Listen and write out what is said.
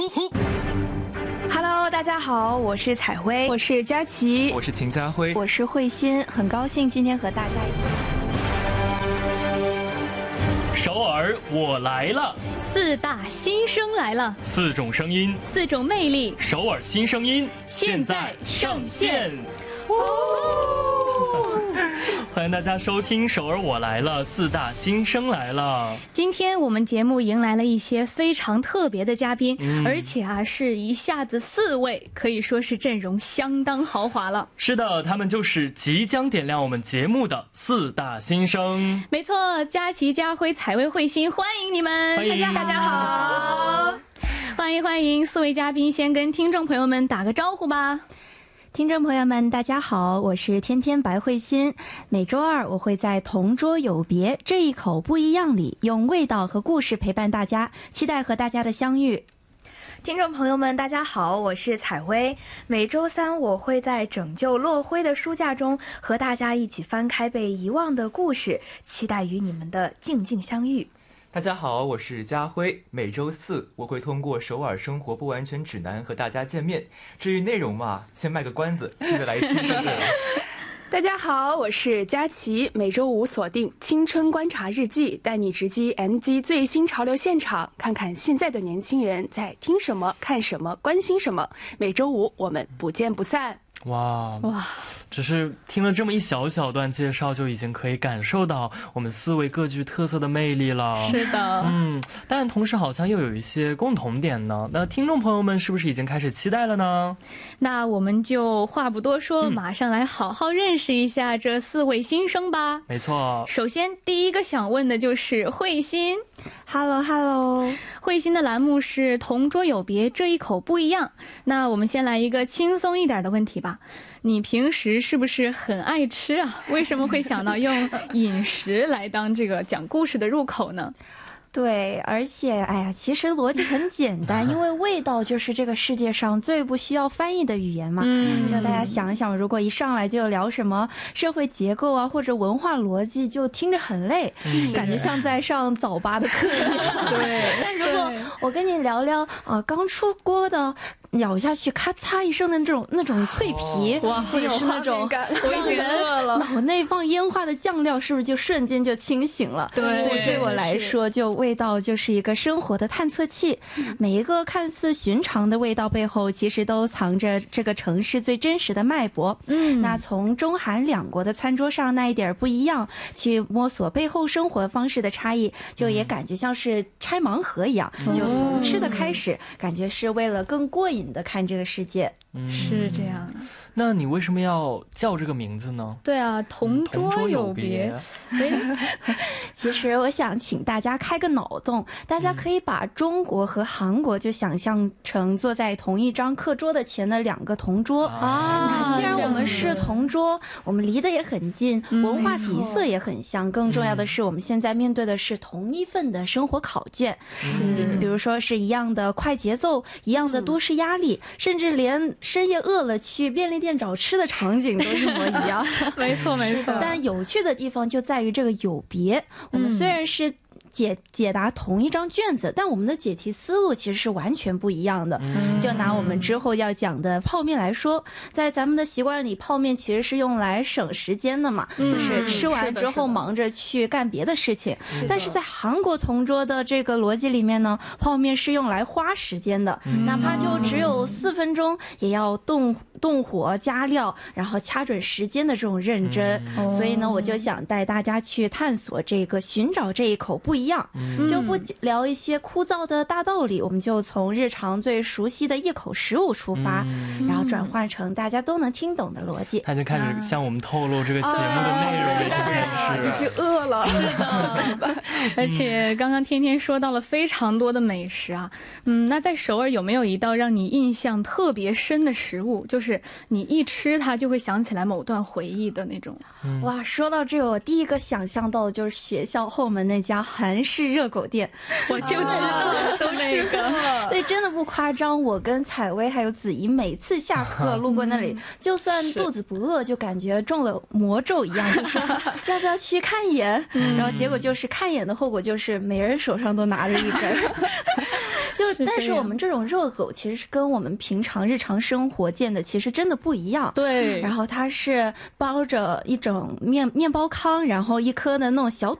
Hello， 大家好，我是彩辉， 我是佳琪， 我是秦家辉， 我是慧心，很高兴今天和大家一起。 首尔，我来了！ 四大新生来了 ，4种声音 ，4种魅力， 首尔新声音现在上线。欢迎大家收听首尔我来了，4大新生来了。 今天我们节目迎来了一些非常特别的嘉宾，而且是一下子4位，可以说是阵容相当豪华了。 是的，他们就是即将点亮我们节目的4大新生。 没错，佳琪、家辉、彩薇、慧心，欢迎你们！ 欢迎大家好，欢迎4位嘉宾，先跟听众朋友们打个招呼吧。 听众朋友们大家好，我是天天白慧心。每周二我会在同桌有别，这一口不一样里，用味道和故事陪伴大家，期待和大家的相遇。听众朋友们大家好，我是彩薇。每周三我会在拯救落灰的书架中和大家一起翻开被遗忘的故事，期待与你们的静静相遇。 大家好，我是家辉。每周4我会通过首尔生活不完全指南和大家见面，至于内容嘛，先卖个关子，记得来听就对了。 大家好，我是佳琪。每周5锁定青春观察日记，带你直击 MG 最新潮流现场，看看现在的年轻人在听什么、看什么、关心什么。每周5我们不见不散。 哇，只是听了这么一小段介绍，就已经可以感受到我们4位各具特色的魅力了。 是的， 但同时好像又有一些共同点呢。那听众朋友们是不是已经开始期待了呢？ 那我们就话不多说，马上来好好认识一下这4位新生吧。 没错， 首先第一个想问的就是慧心。 Hello， 慧心的栏目是同桌有别，这一口不一样。那我们先来一个轻松一点的问题吧。你平时是不是很爱吃啊？为什么会想到用饮食来当这个讲故事的入口呢？ 对，而且其实逻辑很简单，因为味道就是这个世界上最不需要翻译的语言嘛。就大家想一想，如果一上来就聊什么社会结构啊，或者文化逻辑，就听着很累，感觉像在上早八的课一样。对，但如果我跟你聊聊刚出锅的咬下去咔嚓一声的那种脆皮，或者是那种我已经饿了， 脑内放烟花的酱料，是不是就瞬间就清醒了？ 对， 所以对我来说，就味道就是一个生活的探测器。每一个看似寻常的味道背后，其实都藏着这个城市最真实的脉搏。那从中韩两国的餐桌上那一点不一样，去摸索背后生活方式的差异，就也感觉像是拆盲盒一样，就从吃的开始，感觉是为了更过瘾的看这个世界。 是这样。 那你为什么要叫这个名字呢？ 对啊，同桌有别。 其实我想请大家开个脑洞，大家可以把中国和韩国就想象成坐在同一张课桌的前的2个同桌那既然我们是同桌，我们离得也很近，文化底色也很像，更重要的是我们现在面对的是同一份的生活考卷，比如说是一样的快节奏，一样的都市压力，甚至连深夜饿了去便利店找吃的场景都一模一样。 没错。 但有趣的地方就在于这个有别，我们虽然是解答同一张卷子，但我们的解题思路其实是完全不一样的。就拿我们之后要讲的泡面来说，在咱们的习惯里，泡面其实是用来省时间的嘛，就是吃完之后忙着去干别的事情。但是在韩国同桌的这个逻辑里面呢，泡面是用来花时间的，哪怕就只有4分钟，也要动火加料，然后掐准时间的这种认真。所以呢，我就想带大家去探索这个，寻找这一口不一样，就不聊一些枯燥的大道理，我们就从日常最熟悉的一口食物出发，然后转换成大家都能听懂的逻辑。 他就开始向我们透露这个节目的内容了， 已经饿了。是的，怎么办？ 而且刚刚天天说到了非常多的美食啊，那在首尔有没有一道让你印象特别深的食物，就是你一吃它就会想起来某段回忆的那种？ 哇，说到这个，我第一个想象到的就是学校后门那家韩式热狗店， 我就知道是那个。 对，真的不夸张，我跟采薇还有子怡每次下课路过那里，就算肚子不饿，就感觉中了魔咒一样，就说要不要去看一眼？ 眼，然后结果就是看一眼的后果就是每人手上都拿着一根。但是我们这种热狗其实是跟我们平常日常生活见的其实真的不一样。 对， 然后它是包着一整面包糠，然后一颗的那种小